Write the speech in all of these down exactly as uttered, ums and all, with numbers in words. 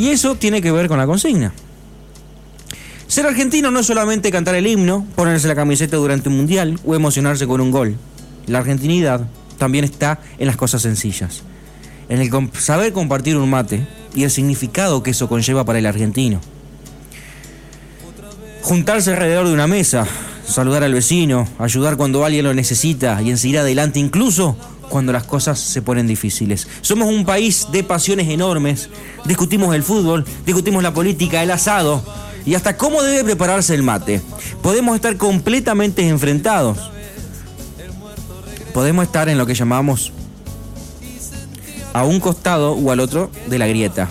Y eso tiene que ver con la consigna. Ser argentino no es solamente cantar el himno, ponerse la camiseta durante un mundial o emocionarse con un gol. La argentinidad también está en las cosas sencillas, en el comp- saber compartir un mate y el significado que eso conlleva para el argentino. Juntarse alrededor de una mesa, saludar al vecino, ayudar cuando alguien lo necesita y en seguir adelante incluso cuando las cosas se ponen difíciles. Somos un país de pasiones enormes, discutimos el fútbol, discutimos la política, el asado y hasta cómo debe prepararse el mate. Podemos estar completamente enfrentados. Podemos estar en lo que llamamos a un costado o al otro de la grieta.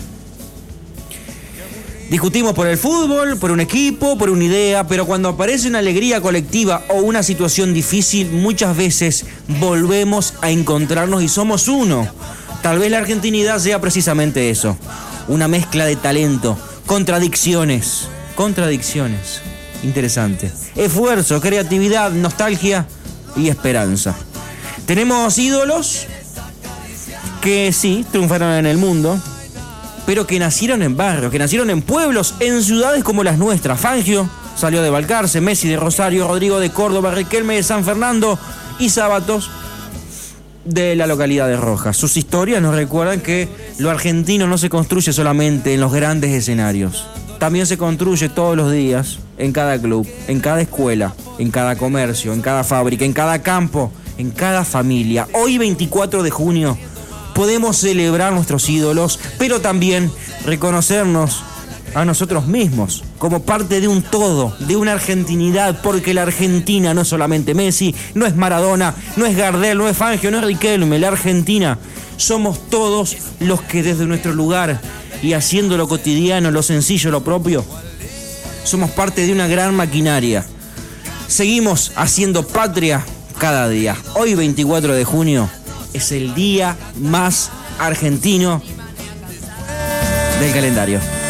Discutimos por el fútbol, por un equipo, por una idea, pero cuando aparece una alegría colectiva o una situación difícil, muchas veces volvemos a encontrarnos y somos uno. Tal vez la argentinidad sea precisamente eso, una mezcla de talento, contradicciones, contradicciones, interesante, esfuerzo, creatividad, nostalgia y esperanza. Tenemos ídolos que sí, triunfaron en el mundo, pero que nacieron en barrios, que nacieron en pueblos, en ciudades como las nuestras. Fangio salió de Balcarce, Messi de Rosario, Rodrigo de Córdoba, Riquelme de San Fernando y Sábatos de la localidad de Rojas. Sus historias nos recuerdan que lo argentino no se construye solamente en los grandes escenarios. También se construye todos los días, en cada club, en cada escuela, en cada comercio, en cada fábrica, en cada campo, en cada familia. Hoy, veinticuatro de junio, podemos celebrar nuestros ídolos, pero también reconocernos a nosotros mismos como parte de un todo, de una argentinidad, porque la Argentina no es solamente Messi, no es Maradona, no es Gardel, no es Fangio, no es Riquelme. La Argentina somos todos los que desde nuestro lugar y haciendo lo cotidiano, lo sencillo, lo propio, somos parte de una gran maquinaria. Seguimos haciendo patria cada día. Hoy, veinticuatro de junio, es el día más argentino del calendario.